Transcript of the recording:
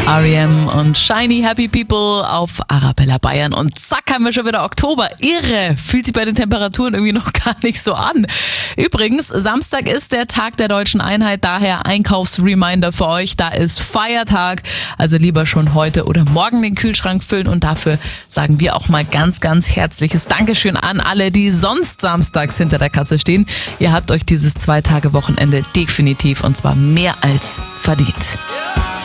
R.E.M. und Shiny Happy People auf Arabella Bayern. Und zack, haben wir schon wieder Oktober. Irre, fühlt sich bei den Temperaturen irgendwie noch gar nicht so an. Übrigens, Samstag ist der Tag der Deutschen Einheit, daher Einkaufsreminder für euch. Da ist Feiertag, also lieber schon heute oder morgen den Kühlschrank füllen. Und dafür sagen wir auch mal ganz, ganz herzliches Dankeschön an alle, die sonst samstags hinter der Kasse stehen. Ihr habt euch dieses 2-Tage-Wochenende definitiv und zwar mehr als verdient.